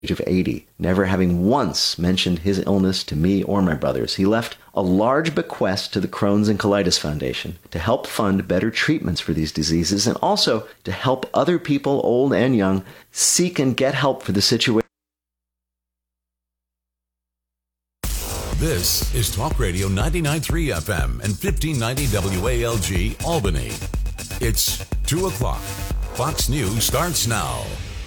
of 80, never having once mentioned his illness to me or my brothers. He left a large bequest to the Crohn's and Colitis Foundation to help fund better treatments for these diseases and also to help other people, old and young, seek and get help for the situation. This is Talk Radio 99.3 FM and 1590 WALG Albany. It's 2 o'clock. Fox News starts now.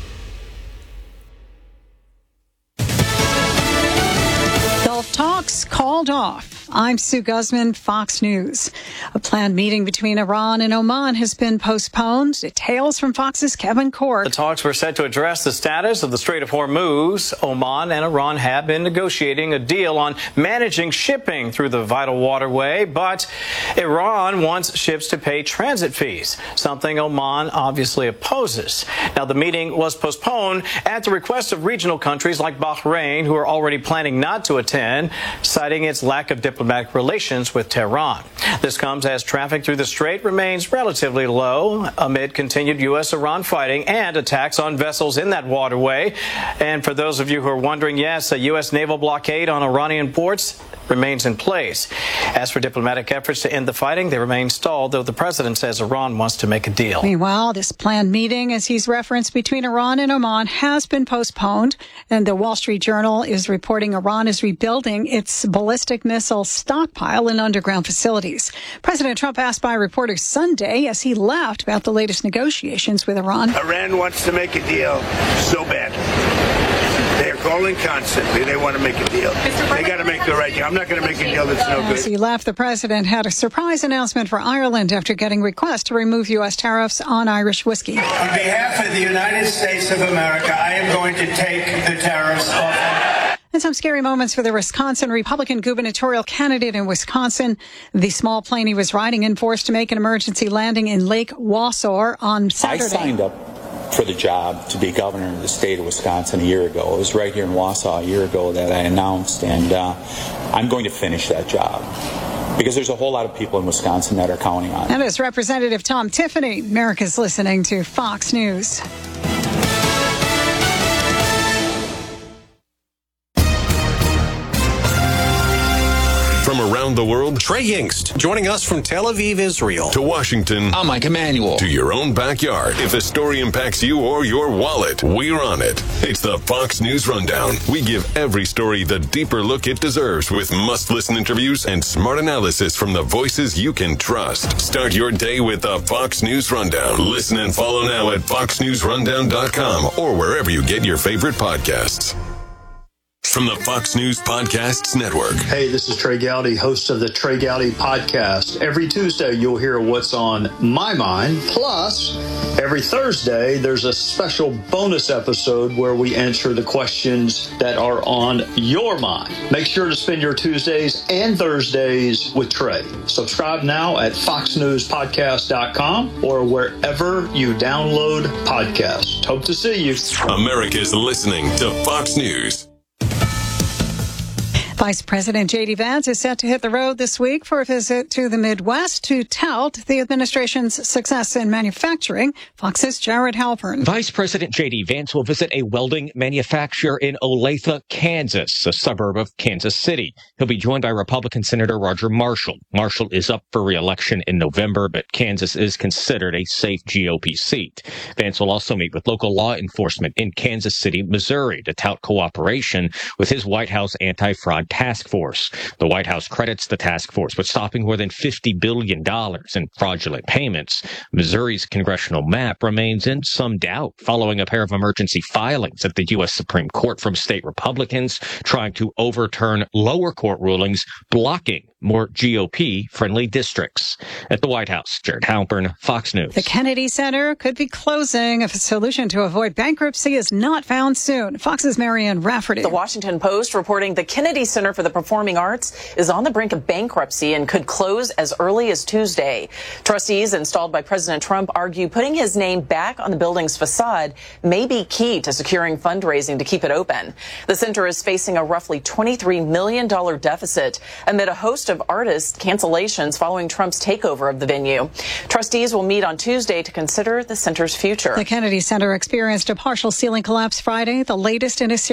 Gulf talks called off. I'm Sue Guzman, Fox News. A planned meeting between Iran and Oman has been postponed. Details from Fox's Kevin Court. The talks were set to address the status of the Strait of Hormuz. Oman and Iran have been negotiating a deal on managing shipping through the vital waterway, but Iran wants ships to pay transit fees, something Oman obviously opposes. Now, the meeting was postponed at the request of regional countries like Bahrain, who are already planning not to attend, citing its lack of diplomatic relations with Tehran. This comes as traffic through the strait remains relatively low amid continued U.S.-Iran fighting and attacks on vessels in that waterway. And for those of you who are wondering, yes, a U.S. naval blockade on Iranian ports remains in place. As for diplomatic efforts to end the fighting, they remain stalled, though the president says Iran wants to make a deal. Meanwhile, this planned meeting, as he's referenced, between Iran and Oman has been postponed, and the Wall Street Journal is reporting Iran is rebuilding its ballistic missile stockpile in underground facilities. President Trump asked by reporters Sunday as he left about the latest negotiations with Iran. Iran wants to make a deal so bad. They're calling constantly. They want to make a deal. They got to make the right deal. I'm not going to make a deal that's no good. As he left, the president had a surprise announcement for Ireland after getting requests to remove U.S. tariffs on Irish whiskey. On behalf of the United States of America, I am going to take the tariffs off. And some scary moments for the Wisconsin Republican gubernatorial candidate in Wisconsin. The small plane he was riding in forced to make an emergency landing in Lake Wausau on Saturday. I signed up for the job to be governor of the state of Wisconsin a year ago. It was right here in Wausau a year ago that I announced, and I'm going to finish that job because there's a whole lot of people in Wisconsin that are counting on it. That is Representative Tom Tiffany. America's listening to Fox News. From around the world, Trey Yingst, joining us from Tel Aviv, Israel. To Washington. I'm Mike Emanuel. To your own backyard. If a story impacts you or your wallet, we're on it. It's the Fox News Rundown. We give every story the deeper look it deserves with must-listen interviews and smart analysis from the voices you can trust. Start your day with the Fox News Rundown. Listen and follow now at foxnewsrundown.com or wherever you get your favorite podcasts. From the Fox News Podcasts Network. Hey, this is Trey Gowdy, host of the Trey Gowdy Podcast. Every Tuesday, you'll hear what's on my mind. Plus, every Thursday, there's a special bonus episode where we answer the questions that are on your mind. Make sure to spend your Tuesdays and Thursdays with Trey. Subscribe now at foxnewspodcast.com or wherever you download podcasts. Hope to see you. America's listening to Fox News. Vice President J.D. Vance is set to hit the road this week for a visit to the Midwest to tout the administration's success in manufacturing. Fox's Jared Halpern. Vice President J.D. Vance will visit a welding manufacturer in Olathe, Kansas, a suburb of Kansas City. He'll be joined by Republican Senator Roger Marshall. Marshall is up for re-election in November, but Kansas is considered a safe GOP seat. Vance will also meet with local law enforcement in Kansas City, Missouri, to tout cooperation with his White House anti-fraud task force. The White House credits the task force with stopping more than $50 billion in fraudulent payments. Missouri's congressional map remains in some doubt following a pair of emergency filings at the U.S. Supreme Court from state Republicans trying to overturn lower court rulings blocking more GOP-friendly districts. At the White House, Jared Halpern, Fox News. The Kennedy Center could be closing if a solution to avoid bankruptcy is not found soon. Fox's Marianne Rafferty. The Washington Post reporting the Kennedy Center Center for the Performing Arts is on the brink of bankruptcy and could close as early as Tuesday. Trustees installed by President Trump argue putting his name back on the building's facade may be key to securing fundraising to keep it open. The center is facing a roughly $23 million deficit amid a host of artist cancellations following Trump's takeover of the venue. Trustees will meet on Tuesday to consider the center's future. The Kennedy Center experienced a partial ceiling collapse Friday, the latest in a series